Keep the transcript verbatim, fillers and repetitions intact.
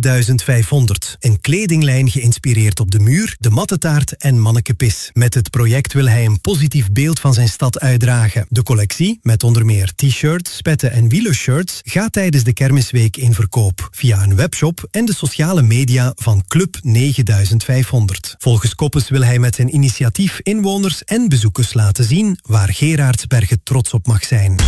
negenduizend vijfhonderd. Een kledinglijn geïnspireerd op de muur, de mattetaart en mannekepis. Met het project wil hij een positief beeld van zijn stad uitdragen. De collectie, met onder meer t-shirts, spetten en wielershirts, gaat tijdens de kermisweek in verkoop. Via een webshop en de sociale media van Club negenduizend vijfhonderd. Volgens Koppes wil hij met zijn initiatief inwoners en bezoekers laten zien waar Geraardsbergen trots op mag zijn.